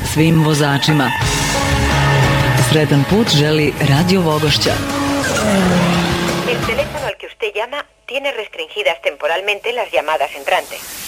svim vozačima. Sretan put želi Radio Vogošća. El teléfono al que usted llama tiene restringidas temporalmente las llamadas entrantes.